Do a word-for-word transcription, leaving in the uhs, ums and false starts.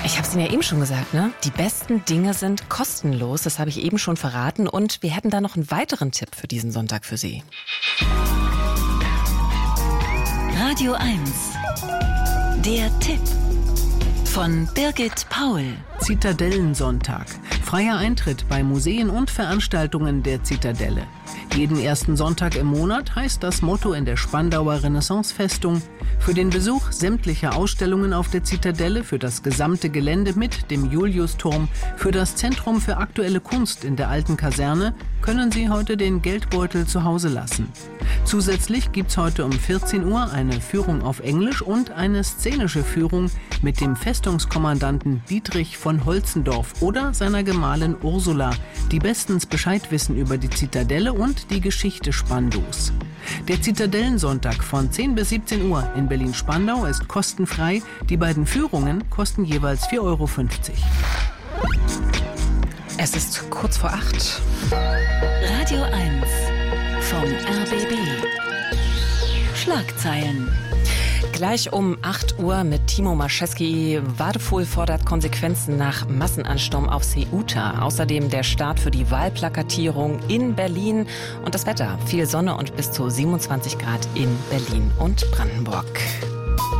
Ich habe es Ihnen ja eben schon gesagt, ne? Die besten Dinge sind kostenlos. Das habe ich eben schon verraten. Und wir hätten da noch einen weiteren Tipp für diesen Sonntag für Sie. Radio eins. Der Tipp von Birgit Paul. Zitadellensonntag. Freier Eintritt bei Museen und Veranstaltungen der Zitadelle. Jeden ersten Sonntag im Monat heißt das Motto in der Spandauer Renaissancefestung. Für den Besuch sämtlicher Ausstellungen auf der Zitadelle, für das gesamte Gelände mit dem Juliusturm, für das Zentrum für aktuelle Kunst in der alten Kaserne können Sie heute den Geldbeutel zu Hause lassen. Zusätzlich gibt's heute um vierzehn Uhr eine Führung auf Englisch und eine szenische Führung mit dem Festungskommandanten Dietrich von Holzendorf oder seiner Gemahlin Ursula, die bestens Bescheid wissen über die Zitadelle und die Geschichte Spandaus. Der Zitadellensonntag von zehn bis siebzehn Uhr in Berlin-Spandau ist kostenfrei. Die beiden Führungen kosten jeweils vier Euro fünfzig. Es ist kurz vor acht. Radio eins vom R B B. Schlagzeilen. Gleich um acht Uhr mit Timo Marschewski. Wadefol fordert Konsequenzen nach Massenansturm auf Ceuta. Außerdem der Start für die Wahlplakatierung in Berlin. Und das Wetter. Viel Sonne und bis zu siebenundzwanzig Grad in Berlin und Brandenburg.